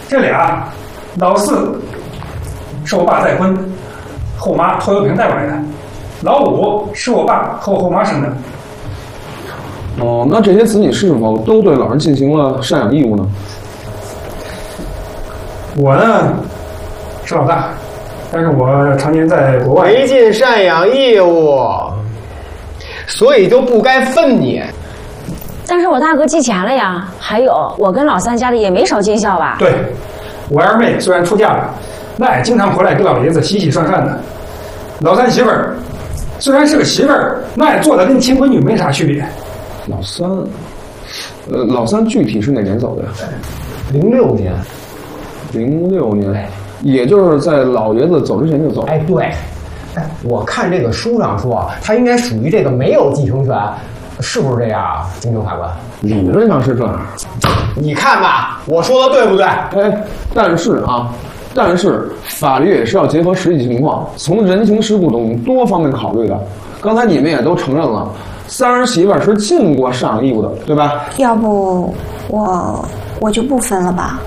这俩，老四是我爸再婚，后妈拖油瓶带过来的，老五是我爸和我后妈生的。 哦，那这些子女是否都对老人进行了赡养义务呢？ 我呢是老大，但是我常年在国外， 没尽赡养义务，所以就不该分你。 但是我大哥寄钱了呀，还有我跟老三家里也没少尽孝吧？ 对，我二妹虽然出嫁了，那也经常回来跟老爷子洗洗涮涮的。老三媳妇儿虽然是个媳妇儿，那也做的跟亲闺女没啥区别。 老三具体是哪年走的呀 06年。 06年，也就是在老爷子走之前就走。 哎，对，哎，我看这个书上说，他应该属于这个没有继承权，是不是这样啊，金城法官？ 理论上是这样。 你看吧，我说的对不对？ 哎，但是法律也是要结合实际情况，从人情世故等多方面考虑的。刚才你们也都承认了，三儿媳妇是尽过赡养义务的，对吧？ 要不我就不分了吧。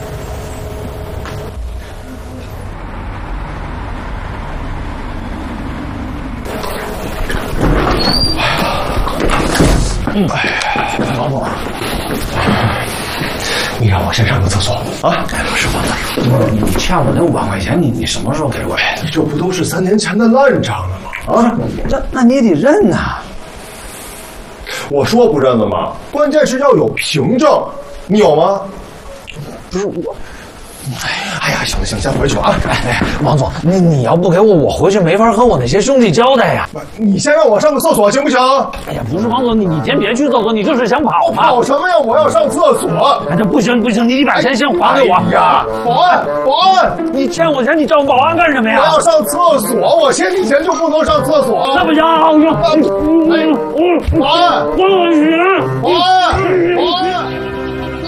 王总，你让我先上个厕所啊！ 哎，不是王总，你欠我那500块钱，你什么时候给我呀？ 这不都是3年前的烂账了吗？ 啊，那你也得认呐。 我说不认了吗？关键是要有凭证，你有吗？ 不是我。 哎呀，行了行，先回去啊！ 哎，王总，你要不给我回去没法和我那些兄弟交代呀。 你先让我上个厕所行不行？ 哎呀，不是王总，你先别去厕所，你这是想跑吗？ 跑什么呀？我要上厕所。 哎，这不行，你把钱先还给我。 哎呀，保安， 你欠我钱，你找保安干什么呀？ 我要上厕所，我欠你钱就不能上厕所。 那不行， 保安， 不行， 保安。